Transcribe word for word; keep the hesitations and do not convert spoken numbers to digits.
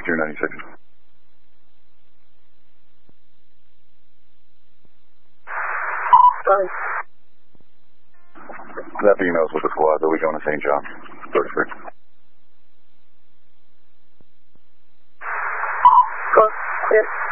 two ninety-six. Sorry. That female's with the squad, though. We going to Saint John. thirty-three. Go. Clear.